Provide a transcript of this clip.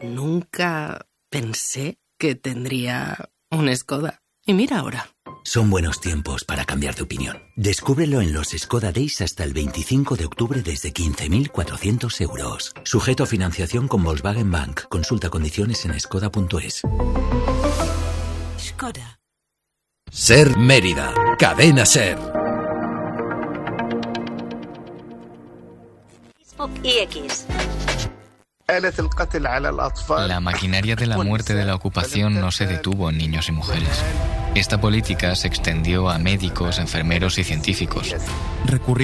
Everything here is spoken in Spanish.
Nunca pensé que tendría un Skoda. Y mira ahora. Son buenos tiempos para cambiar de opinión. Descúbrelo en los Skoda Days hasta el 25 de octubre desde 15.400 euros. Sujeto a financiación con Volkswagen Bank. Consulta condiciones en skoda.es. Skoda. Ser Mérida. Cadena Ser. Facebook y X. La maquinaria de la muerte de la ocupación no se detuvo en niños y mujeres. Esta política se extendió a médicos, enfermeros y científicos.